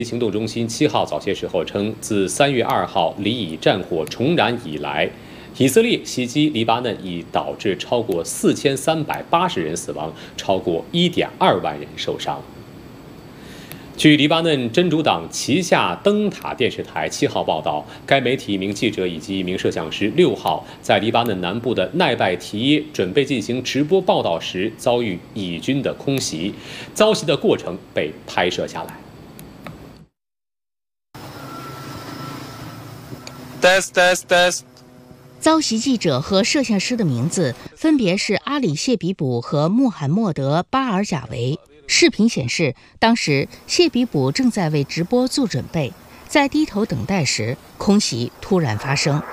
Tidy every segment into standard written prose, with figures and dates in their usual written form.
行动中心7号早些时候称，自3月2号黎以战火重燃以来，以色列袭击黎巴嫩已导致超过4380人死亡，超过1.2万人受伤。据黎巴嫩真主党旗下灯塔电视台7号报道，该媒体一名记者以及一名摄像师6号在黎巴嫩南部的奈拜提耶准备进行直播报道时，遭遇以军的空袭，遭袭的过程被拍摄下来。 遭袭记者和摄像师的名字分别是阿里·谢比卜和穆罕默德·巴尔贾维。视频显示，当时谢比卜正在为直播做准备，在低头等待时，空袭突然发生，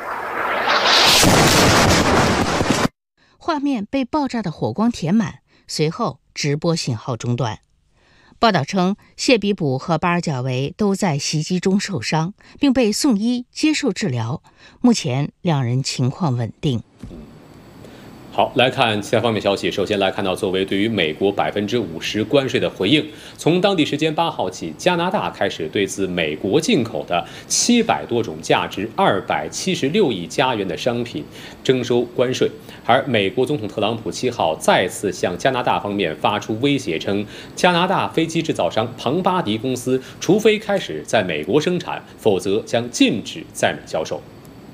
画面被爆炸的火光填满，随后直播信号中断。报道称，谢比卜和巴尔贾维都在袭击中受伤，并被送医接受治疗，目前两人情况稳定。 好，来看其他方面消息。首先来看到，作为对于美国50%关税的回应，从当地时间8号起，加拿大开始对自美国进口的700多种价值276亿加元的商品征收关税。而美国总统特朗普7号再次向加拿大方面发出威胁，称加拿大飞机制造商庞巴迪公司除非开始在美国生产，否则将禁止在美销售。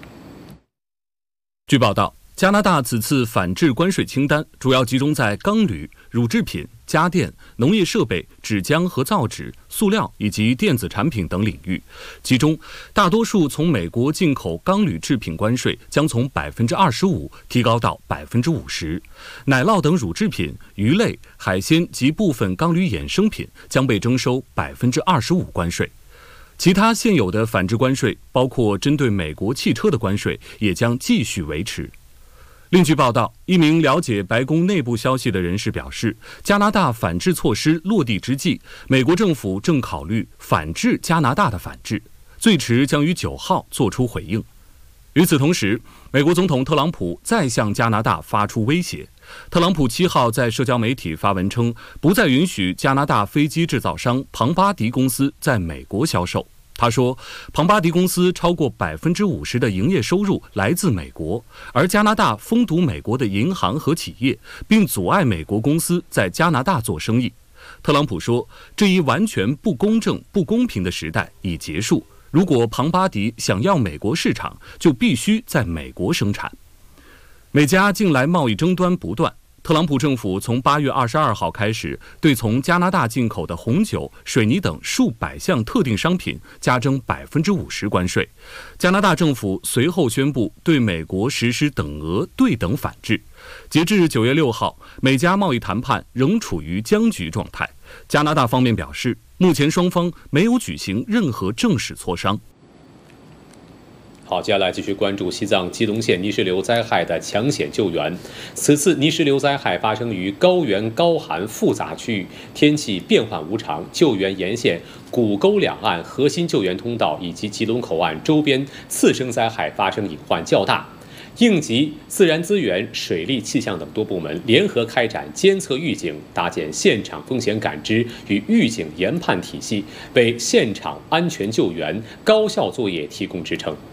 据报道，加拿大此次反制关税清单主要集中在钢铝、乳制品、家电、农业设备、纸浆和造纸、塑料以及电子产品等领域。其中，大多数从美国进口钢铝制品关税将从25%提高到50%，奶酪等乳制品、鱼类、海鲜及部分钢铝衍生品将被征收25%关税。其他现有的反制关税，包括针对美国汽车的关税，也将继续维持。另据报道，一名了解白宫内部消息的人士表示，加拿大反制措施落地之际，美国政府正考虑反制加拿大的反制，最迟将于9号做出回应。与此同时，美国总统特朗普再向加拿大发出威胁。特朗普7号在社交媒体发文称，不再允许加拿大飞机制造商庞巴迪公司在美国销售。他说，庞巴迪公司超过50%的营业收入来自美国，而加拿大封堵美国的银行和企业，并阻碍美国公司在加拿大做生意。特朗普说，这一完全不公正、不公平的时代已结束。如果庞巴迪想要美国市场，就必须在美国生产。美加近来贸易争端不断。特朗普政府从8月22号开始，对从加拿大进口的红酒、水泥等数百项特定商品加征50%关税。加拿大政府随后宣布对美国实施等额对等反制。截至9月6号，美加贸易谈判仍处于僵局状态。加拿大方面表示，目前双方没有举行任何正式磋商。 好，接下来继续关注西藏基隆县泥石流灾害的抢险救援。此次泥石流灾害发生于高原高寒复杂区域，天气变幻无常，救援沿线古沟两岸核心救援通道以及吉隆口岸周边次生灾害发生隐患较大。应急、自然资源、水利、气象等多部门联合开展监测预警，搭建现场风险感知与预警研判体系，为现场安全救援、高效作业提供支撑。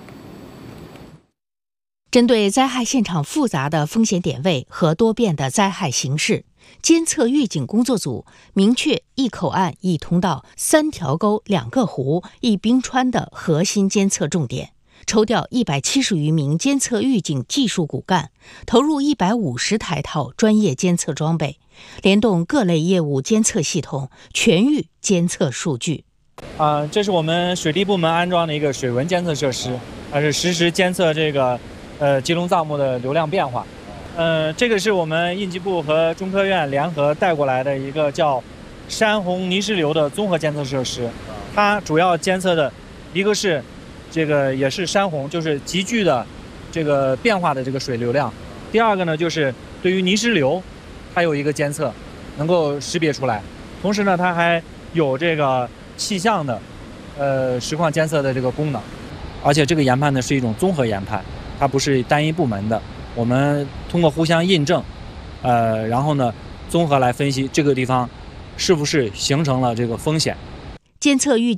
针对灾害现场复杂的风险点位和多变的灾害形势，监测预警工作组明确1口岸1通道3条沟2个湖1冰川的核心监测重点，抽调170余名监测预警技术骨干，投入150台套专业监测装备，联动各类业务监测系统，全域监测数据。 这是我们水利部门安装的一个水文监测设施，它是实时监测这个吉隆藏木的流量变化。这个是我们应急部和中科院联合带过来的一个叫山洪泥石流的综合监测设施，它主要监测的一个是这个也是山洪，就是急剧的这个变化的这个水流量。第二个呢，就是对于泥石流，它有一个监测，能够识别出来。同时呢，它还有这个气象的实况监测的这个功能。而且这个研判呢是一种综合研判，它不是单一部门的。我们通过互相印证，然后呢综合来分析这个地方是不是形成了这个风险。 监测预警